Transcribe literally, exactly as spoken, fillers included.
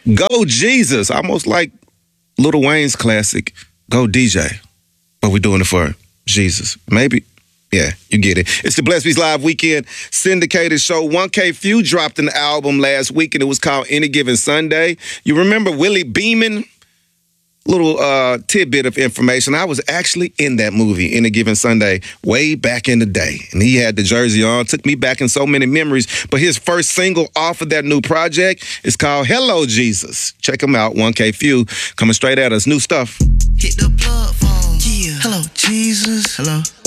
Go Jesus, almost like Lil Wayne's classic, Go D J. But we're doing it for Jesus. Maybe. Yeah, you get it. It's the Blessed Beats Live Weekend syndicated show. one K Phew dropped an album last week, and it was called Any Given Sunday. You remember Willie Beeman? Little uh, tidbit of information. I was actually in that movie, Any Given Sunday, way back in the day. And he had the jersey on. Took me back in so many memories. But his first single off of that new project is called Hello Jesus. Check him out, one K Phew. Coming straight at us. New stuff. Hit the plug phone. Yeah. Hello, Jesus. Hello.